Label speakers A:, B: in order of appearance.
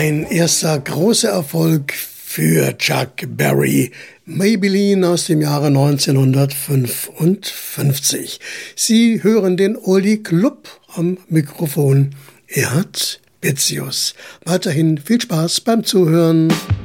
A: Ein erster großer Erfolg für Chuck Berry. Maybelline aus dem Jahre 1955. Sie hören den Oldie Club am Mikrofon. Erhard Betzius. Weiterhin viel Spaß beim Zuhören.